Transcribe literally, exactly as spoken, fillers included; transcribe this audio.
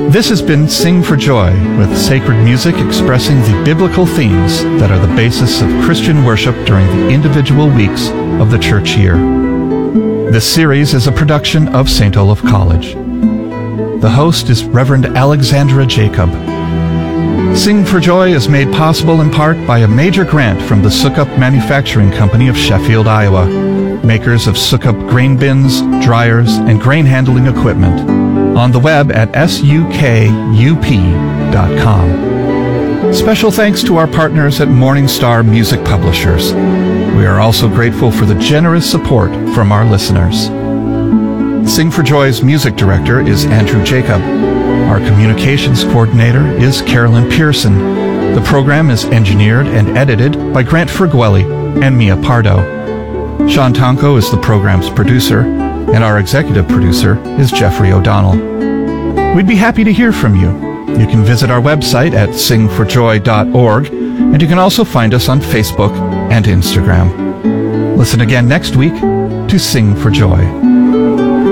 This has been Sing for Joy, with sacred music expressing the biblical themes that are the basis of Christian worship during the individual weeks of the church year. This series is a production of Saint Olaf College. The host is Reverend Alexandra Jacob. Sing for Joy is made possible in part by a major grant from the Sukup Manufacturing Company of Sheffield, Iowa, makers of Sukup grain bins, dryers, and grain handling equipment, on the web at S U K U P dot com. Special thanks to our partners at Morning Star Music Publishers. We are also grateful for the generous support from our listeners. Sing for Joy's music director is Andrew Jacob. Our communications coordinator is Carolyn Pearson. The program is engineered and edited by Grant Fergueli and Mia Pardo. Sean Tonko is the program's producer, and our executive producer is Jeffrey O'Donnell. We'd be happy to hear from you. You can visit our website at sing for joy dot org, and you can also find us on Facebook and Instagram. Listen again next week to Sing for Joy.